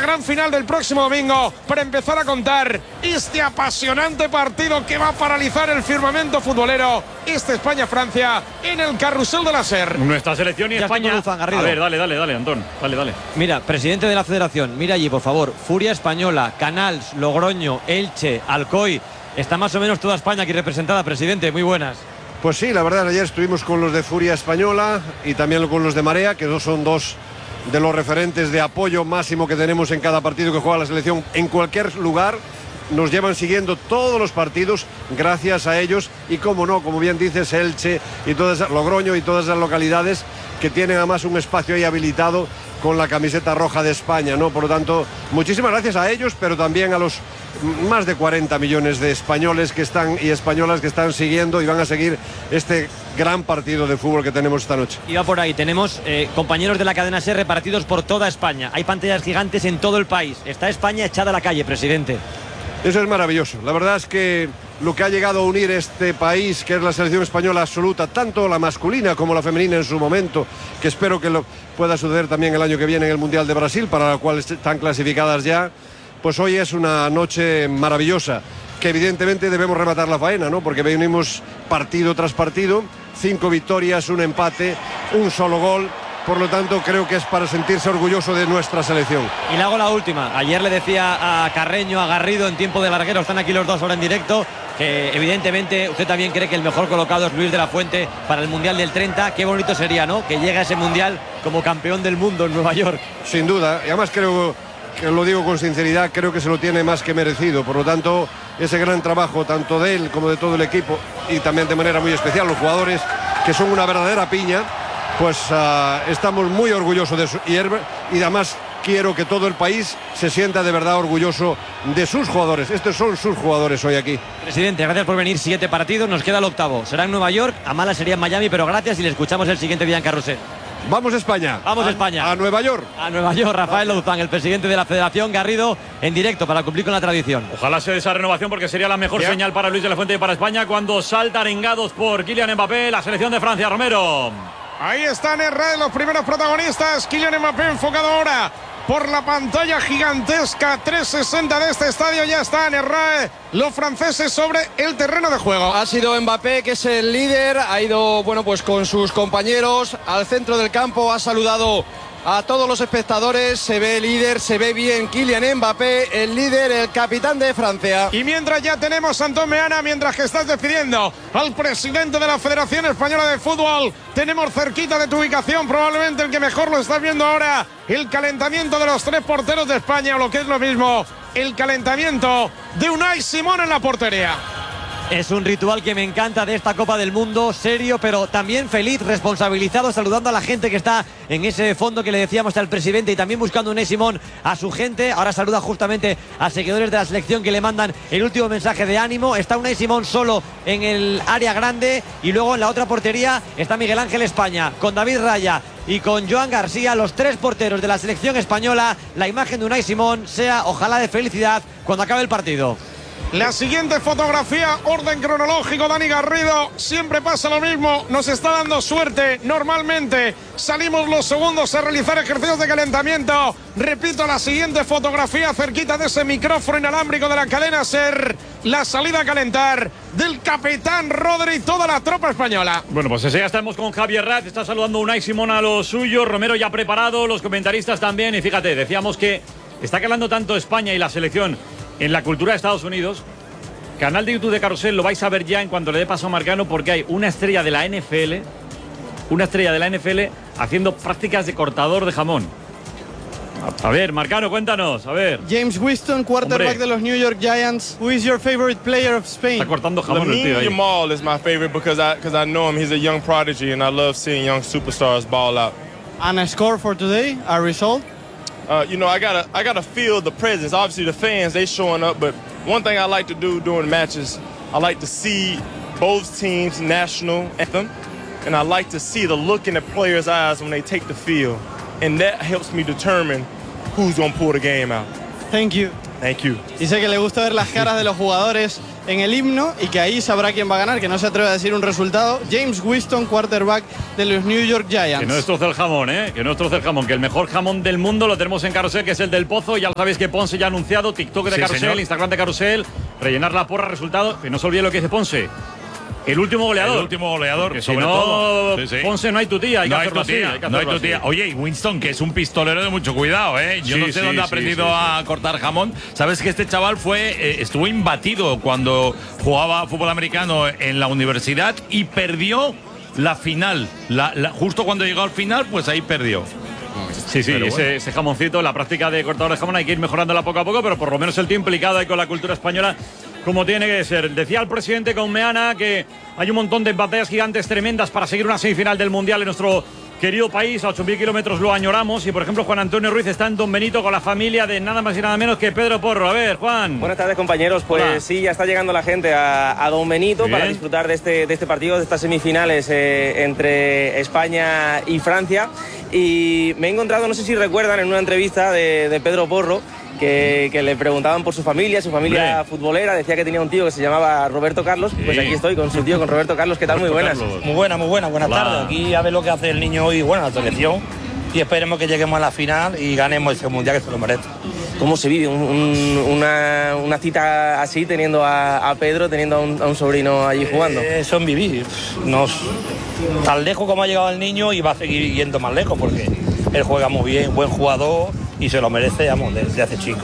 gran final del próximo domingo para empezar a contar este apasionante partido que va a paralizar el firmamento futbolero. España-Francia en el carrusel de la SER. Nuestra selección y ya España. Luzán, a ver, dale, Antón. Dale. Mira, presidente de la Federación, mira allí, por favor. Furia Española, Canals, Logroño, Elche, Alcoy. Está más o menos toda España aquí representada, presidente. Muy buenas. Pues sí, la verdad, ayer estuvimos con los de Furia Española y también con los de Marea, que son dos de los referentes de apoyo máximo que tenemos en cada partido que juega la selección en cualquier lugar. Nos llevan siguiendo todos los partidos gracias a ellos y, como no, como bien dices, Elche y Logroño y todas esas localidades que tienen además un espacio ahí habilitado con la camiseta roja de España, ¿no? Por lo tanto, muchísimas gracias a ellos, pero también a los más de 40 millones de españoles que están y españolas que están siguiendo y van a seguir este gran partido de fútbol que tenemos esta noche. Y va por ahí, tenemos compañeros de la cadena SER repartidos por toda España. Hay pantallas gigantes en todo el país. Está España echada a la calle, presidente. Eso es maravilloso. La verdad es que lo que ha llegado a unir este país, que es la selección española absoluta, tanto la masculina como la femenina en su momento, que espero que lo pueda suceder también el año que viene en el Mundial de Brasil, para la cual están clasificadas ya, pues hoy es una noche maravillosa, que evidentemente debemos rematar la faena, ¿no? Porque venimos partido tras partido, 5 victorias, un empate, un solo gol. Por lo tanto, creo que es para sentirse orgulloso de nuestra selección. Y le hago la última. Ayer le decía a Carreño, a Garrido, en tiempo de larguero, están aquí los dos ahora en directo, que evidentemente usted también cree que el mejor colocado es Luis de la Fuente para el Mundial del 30. Qué bonito sería, ¿no? Que llegue a ese Mundial como campeón del mundo en Nueva York. Sin duda. Y además creo, que lo digo con sinceridad, creo que se lo tiene más que merecido. Por lo tanto, ese gran trabajo, tanto de él como de todo el equipo, y también de manera muy especial los jugadores, que son una verdadera piña, pues estamos muy orgullosos de su hierba, y además quiero que todo el país se sienta de verdad orgulloso de sus jugadores. Estos son sus jugadores hoy aquí. Presidente, gracias por venir. 7 partidos, nos queda el octavo. Será en Nueva York, a mala sería en Miami, pero gracias y le escuchamos el siguiente día en Carrusel. Vamos a España. Vamos a España. A Nueva York. A Nueva York, Rafael Luzán, el presidente de la Federación, Garrido, en directo para cumplir con la tradición. Ojalá se dé esa renovación, porque sería la mejor señal para Luis de la Fuente y para España cuando salta arengados por Kylian Mbappé, la selección de Francia. Romero. Ahí están en red los primeros protagonistas. Kylian Mbappé enfocado ahora por la pantalla gigantesca 360 de este estadio. Ya están en RAE los franceses sobre el terreno de juego. Ha sido Mbappé, que es el líder, ha ido, bueno, pues con sus compañeros al centro del campo, ha saludado a todos los espectadores, se ve líder, se ve bien Kylian Mbappé, el líder, el capitán de Francia. Y mientras ya tenemos a Antón Meana, mientras que estás despidiendo al presidente de la Federación Española de Fútbol, tenemos cerquita de tu ubicación, probablemente el que mejor lo estás viendo ahora, el calentamiento de los 3 porteros de España, o lo que es lo mismo, el calentamiento de Unai Simón en la portería. Es un ritual que me encanta de esta Copa del Mundo, serio, pero también feliz, responsabilizado, saludando a la gente que está en ese fondo que le decíamos al presidente, y también buscando Unai Simón a su gente. Ahora saluda justamente a seguidores de la selección que le mandan el último mensaje de ánimo. Está Unai Simón solo en el área grande, y luego en la otra portería está Miguel Ángel España, con David Raya y con Joan García, los 3 porteros de la selección española. La imagen de Unai Simón sea, ojalá, de felicidad cuando acabe el partido. La siguiente fotografía, orden cronológico, Dani Garrido, siempre pasa lo mismo, nos está dando suerte, normalmente salimos los segundos a realizar ejercicios de calentamiento. Repito, la siguiente fotografía cerquita de ese micrófono inalámbrico de la cadena SER, la salida a calentar del capitán Rodri y toda la tropa española. Bueno, pues ya estamos con Javier Raz, está saludando Unai Simón a los suyos, Romero ya preparado, los comentaristas también, y fíjate, decíamos que está calando tanto España y la selección en la cultura de Estados Unidos. Canal de YouTube de Carrusel, lo vais a ver ya en cuanto le dé paso a Marcano, porque hay una estrella de la NFL, haciendo prácticas de cortador de jamón. A ver, Marcano, cuéntanos, a ver. James Winston, quarterback de los New York Giants. Who is your favorite player of Spain? Está cortando jamón el tío ahí. Yamal is my favorite because I know him. He's a young prodigy and I love seeing young superstars ball out. And a score for today, a result? You know, I gotta feel the presence. Obviously, the fans, they showing up, but one thing I like to do during matches, I like to see both teams' national anthem, and I like to see the look in the players' eyes when they take the field, and that helps me determine who's gonna pull the game out. Thank you. Thank you. Dice que le gusta ver las caras de los jugadores en el himno y que ahí sabrá quién va a ganar, que no se atreve a decir un resultado. James Winston, quarterback de los New York Giants. Que no destroce el jamón, que no destroce el jamón, que el mejor jamón del mundo lo tenemos en Carrusel, que es el del Pozo. Ya lo sabéis que Ponce ya ha anunciado, TikTok de Carrusel, señor. Instagram de Carrusel, rellenar la porra, resultado. Que no se olvide lo que dice Ponce. El último goleador. El último goleador, que sobre si no, todo. Sí, sí. Ponce no hay tu tía, hay que hacerlo así. No hay tu tía. Oye, y Winston, que es un pistolero de mucho cuidado, ¿eh? Yo no sé dónde ha aprendido a cortar jamón. Sabes que este chaval estuvo imbatido cuando jugaba fútbol americano en la universidad y perdió la final. Justo cuando llegó al final, pues ahí perdió. Sí, bueno. ese jamoncito, la práctica de cortador de jamón hay que ir mejorándola poco a poco, pero por lo menos el tío implicado ahí con la cultura española como tiene que ser. Decía el presidente con Meana que hay un montón de batallas gigantes tremendas para seguir una semifinal del Mundial en nuestro querido país. A 8.000 kilómetros lo añoramos. Y por ejemplo, Juan Antonio Ruiz está en Don Benito con la familia de nada más y nada menos que Pedro Porro. A ver, Juan. Buenas tardes, compañeros. Pues hola. Sí, ya está llegando la gente a Don Benito para disfrutar de este partido, de estas semifinales entre España y Francia. Y me he encontrado, no sé si recuerdan, en una entrevista de Pedro Porro, que le preguntaban por su familia futbolera. Decía que tenía un tío que se llamaba Roberto Carlos. Pues aquí estoy con su tío, con Roberto Carlos. ¿Qué tal? Muy buenas. Muy buenas tardes. Aquí a ver lo que hace el niño hoy, la selección. Y esperemos que lleguemos a la final y ganemos ese mundial, que se lo merece. ¿Cómo se vive una cita así, teniendo a Pedro, teniendo a un sobrino allí jugando? Eso es vivir. Tan lejos como ha llegado el niño, y va a seguir yendo más lejos, porque él juega muy bien, buen jugador, y se lo merece, desde hace chico.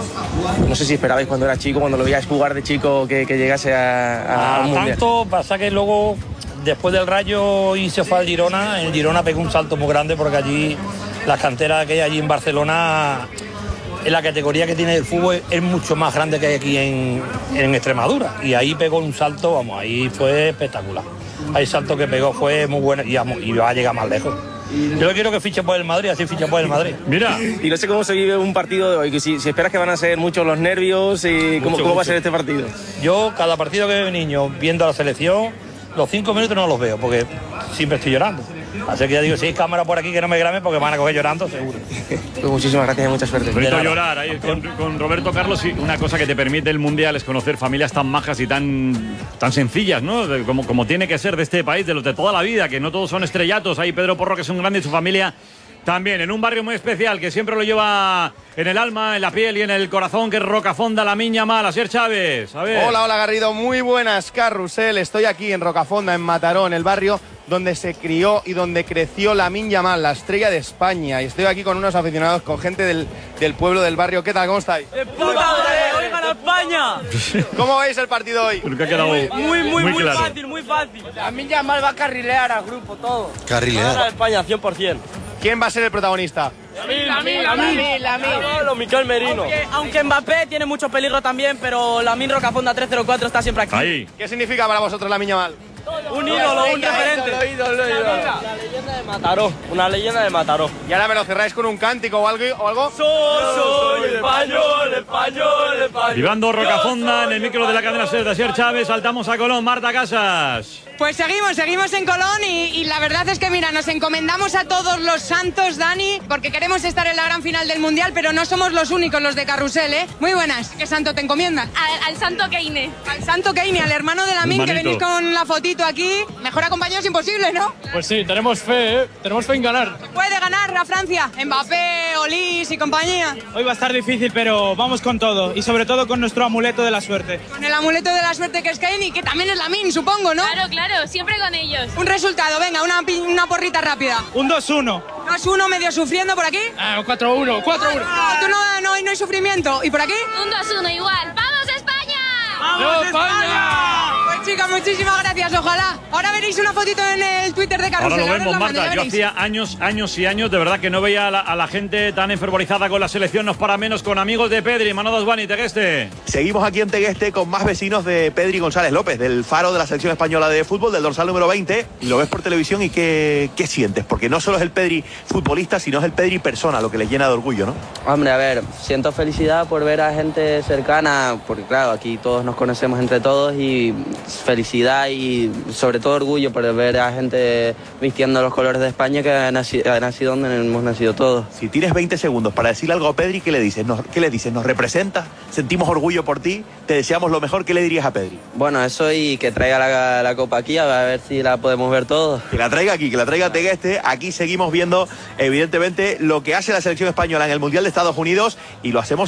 No sé si esperabais cuando era chico, cuando lo veíais jugar de chico, que llegase a un mundial. Tanto, pasa que luego, después del Rayo y se fue al Girona, el Girona pegó un salto muy grande, porque allí, las canteras que hay allí en Barcelona, en la categoría que tiene el fútbol, es mucho más grande que hay aquí en Extremadura. Y ahí pegó un salto, ahí fue espectacular. Ahí el salto que pegó fue muy bueno y va a llegar más lejos. Yo quiero que fiche por el Madrid, así fiche por el Madrid. Mira. Y no sé cómo se vive un partido de hoy, que si esperas que van a ser muchos los nervios y cómo va a ser este partido. Yo, cada partido que veo niño viendo a la selección, los 5 minutos no los veo, porque siempre estoy llorando. Así que ya digo, si hay cámara por aquí que no me graben, porque me van a coger llorando, seguro. Pues muchísimas gracias y mucha suerte. Bonito llorar ahí con Roberto Carlos. Y una cosa que te permite el Mundial es conocer familias tan majas y tan sencillas, ¿no? Como tiene que ser de este país, de los de toda la vida, que no todos son estrellatos. Ahí Pedro Porro, que es un grande, y su familia también, en un barrio muy especial, que siempre lo lleva en el alma, en la piel y en el corazón, que es Rocafonda, la Miña Mal. Asier Chávez, a ver. Hola Garrido, muy buenas, Carrusel. Estoy aquí en Rocafonda, en Mataró, en el barrio donde se crió y donde creció Lamine Yamal, la estrella de España. Y estoy aquí con unos aficionados, con gente del pueblo, del barrio. ¿Qué tal? ¿Cómo estáis? ¡De puta madre! ¡Hoy gana España! ¿Cómo veis el partido hoy? Creo que ha quedado muy claro. fácil, muy fácil. Lamine Yamal va a carrilear al grupo todo. Carrilear. Gana España, 100%. ¿Quién va a ser el protagonista? Lamine. Miquel Merino. Aunque Mbappé tiene mucho peligro también, pero Lamine Rocafonda 304 está siempre aquí. Ahí. ¿Qué significa para vosotros Lamine Yamal? Un ídolo, un referente. Ídolo. Una leyenda de Mataró. Una leyenda de Mataró. Y ahora me lo cerráis con un cántico o algo. Soy español. Vivando Rocafonda en el micro de la cadena SER de Asier Chávez. Saltamos a Colón. Marta Casas. Pues seguimos en Colón y la verdad es que, mira, nos encomendamos a todos los santos, Dani, porque queremos estar en la gran final del Mundial, pero no somos los únicos los de Carrusel, ¿eh? Muy buenas. ¿Qué santo te encomiendas? Al santo Keine. Al santo Keine, al hermano de Lamine, que venís con la fotito aquí. Mejor acompañado es imposible, ¿no? Pues sí, tenemos fe, ¿eh? Tenemos fe en ganar. ¿Puede ganar a Francia? Mbappé, Olís y compañía. Hoy va a estar difícil, pero vamos con todo. Y sobre todo con nuestro amuleto de la suerte. Con el amuleto de la suerte que es Keine, que también es Lamine, supongo, ¿no? Claro, siempre con ellos. Un resultado, venga, una porrita rápida. Un 2-1. 2-1, medio sufriendo por aquí. 4-1. Tú no hay sufrimiento. ¿Y por aquí? Un 2-1 igual. ¡Vamos España! ¡Vamos España! Pues chicas, muchísimas gracias, ojalá. Ahora veréis una fotito en el Twitter de Carrusel. Ahora lo vemos, Marta. Yo hacía años y años, de verdad, que no veía a la gente tan enfervorizada con la selección. Nos para menos con amigos de Pedri. Manodas Bani, Tegueste. Seguimos aquí en Tegueste con más vecinos de Pedri González López, del faro de la selección española de fútbol, del dorsal número 20. Lo ves por televisión y ¿qué sientes? Porque no solo es el Pedri futbolista, sino es el Pedri persona, lo que les llena de orgullo, ¿no? Hombre, a ver, siento felicidad por ver a gente cercana, porque claro, aquí todos nos conocemos entre todos y felicidad y sobre todo orgullo por ver a gente vistiendo los colores de España que ha nacido donde hemos nacido todos. Si tienes 20 segundos para decirle algo a Pedri, ¿qué le dices? ¿Qué le dices? ¿Nos representa? ¿Sentimos orgullo por ti? ¿Te deseamos lo mejor? ¿Qué le dirías a Pedri? Bueno, eso y que traiga la copa aquí, a ver si la podemos ver todos. Que la traiga aquí, que la traiga Tegueste. Aquí seguimos viendo, evidentemente, lo que hace la selección española en el Mundial de Estados Unidos y lo hacemos